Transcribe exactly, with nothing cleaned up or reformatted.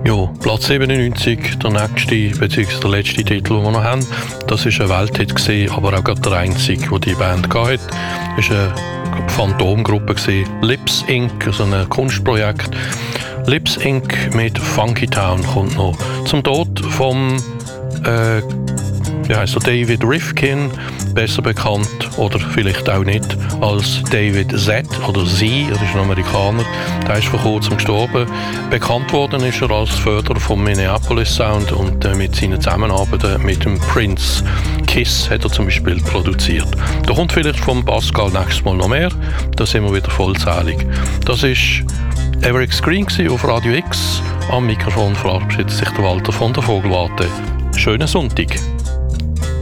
Ja, Platz siebenundneunzig, der nächste bzw. der letzte Titel, den wir noch haben. Das war ein Welthit gewesen, aber auch gerade der einzige, den die Band hatte. Es war eine Phantomgruppe gewesen. Lips Incorporated, also ein Kunstprojekt. Lips Incorporated mit Funky Town kommt noch. Zum Tod vom äh, wie heisst er, David Rifkin, besser bekannt oder vielleicht auch nicht als David Z oder Z, er ist ein Amerikaner, der ist vor kurzem gestorben. Bekannt worden ist er als Förderer vom Minneapolis Sound und äh, mit seinen Zusammenarbeiten mit dem Prince. Kiss hat er zum Beispiel produziert. Da kommt vielleicht vom Pascal nächstes Mal noch mehr, da sind wir wieder vollzählig. Das ist Everett Green auf Radio X. Am Mikrofon verabschiedet sich der Walter von der Vogelwarte. Schönen Sonntag.